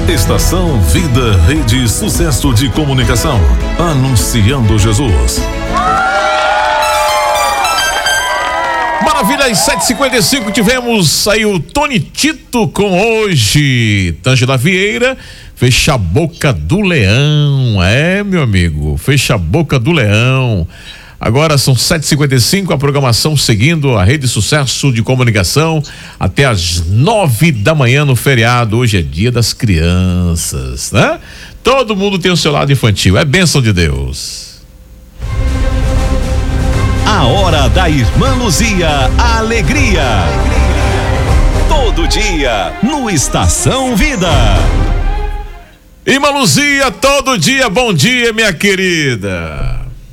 Estação Vida, Rede Sucesso de Comunicação, anunciando Jesus. Maravilha, às 7h55 tivemos aí o Tony Tito com Hoje. Tângela Vieira, Fecha a Boca do Leão. É, meu amigo, Fecha a Boca do Leão. Agora são 7h55, a programação seguindo a Rede Sucesso de Comunicação até às 9 da manhã no feriado. Hoje é Dia das Crianças, né? Todo mundo tem o seu lado infantil, é bênção de Deus. A hora da Irmã Luzia, a alegria. Todo dia, no Estação Vida. Irmã Luzia, todo dia, bom dia, minha querida.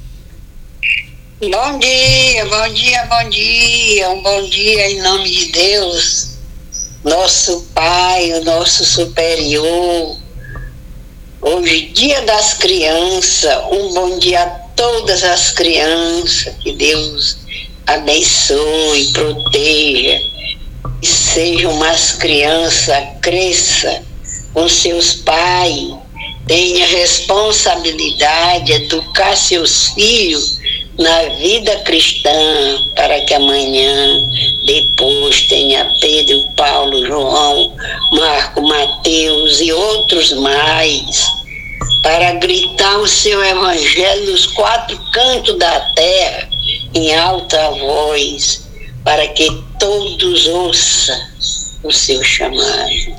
Bom dia, bom dia, bom dia. Um bom dia em nome de Deus, nosso Pai, o nosso superior. Hoje, Dia das Crianças, um bom dia a todas as crianças. Que Deus abençoe, proteja, que sejam umas crianças, cresça com seus pais, tenha responsabilidade, educar seus filhos na vida cristã, para que amanhã, depois, tenha Pedro, Paulo, João, Marco, Mateus e outros mais, para gritar o seu evangelho nos 4 cantos da terra, em alta voz, para que todos ouçam o seu chamado.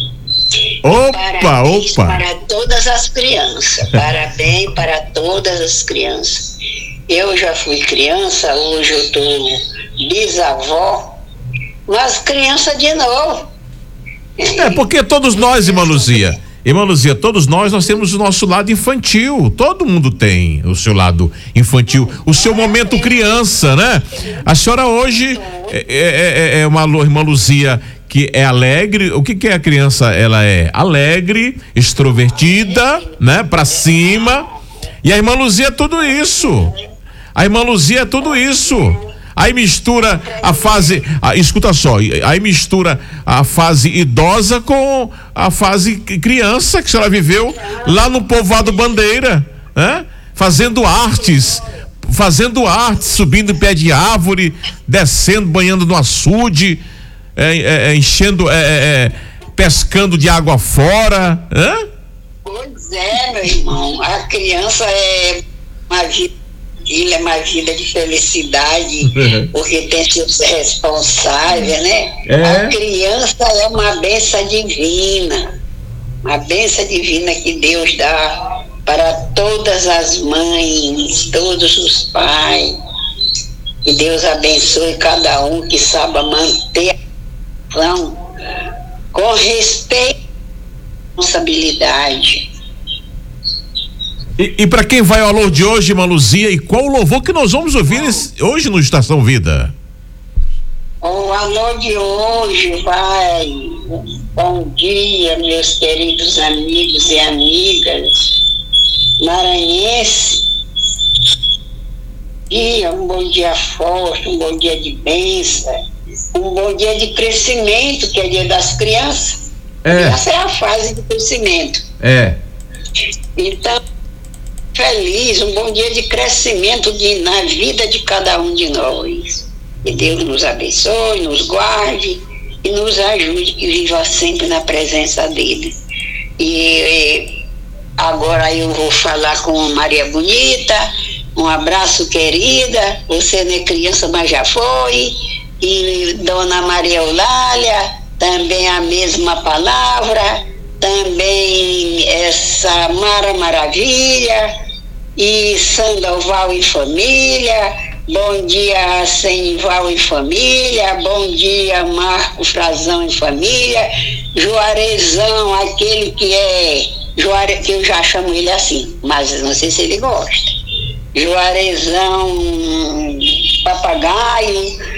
Parabéns para todas as crianças, parabéns para todas as crianças. Eu já fui criança, hoje eu estou bisavó, mas criança de novo. É, porque todos nós, irmã Luzia, todos nós temos o nosso lado infantil. Todo mundo tem o seu lado infantil, o seu momento criança, né? A senhora hoje é uma irmã Luzia que é alegre. O que é a criança? Ela é alegre, extrovertida, né? Pra cima. E a irmã Luzia é tudo isso. A irmã Luzia é tudo isso. Aí mistura a fase, escuta só, aí mistura a fase idosa com a fase criança que a senhora viveu lá no Povoado Bandeira, né? Fazendo artes, subindo em pé de árvore, descendo, banhando no açude, enchendo, pescando de água fora, né? Pois é, meu irmão, a criança é uma uma vida de felicidade, porque tem seus responsáveis, né? A criança é uma bênção divina que Deus dá para todas as mães, todos os pais. Que Deus abençoe cada um que saiba manter a relação com respeito e responsabilidade. E para quem vai ao alô de hoje, irmã Luzia, e qual o louvor que nós vamos ouvir hoje no Estação Vida? O alô de hoje vai. Bom dia, meus queridos amigos e amigas maranhenses. Um bom dia forte, um bom dia de bênção, um bom dia de crescimento, que é Dia das Crianças. Essa é a fase de crescimento. Então, feliz, um bom dia de crescimento na vida de cada um de nós. Que Deus nos abençoe, nos guarde e nos ajude, que viva sempre na presença dele. E agora eu vou falar com Maria Bonita. Um abraço, querida. Você não é criança, mas já foi. E Dona Maria Eulália, também a mesma palavra. Também essa Mara Maravilha e Sandoval e família. Bom dia, Senival e família. Bom dia, Marco Frazão e família. Juarezão, aquele que que eu já chamo ele assim, mas não sei se ele gosta. Juarezão Papagaio.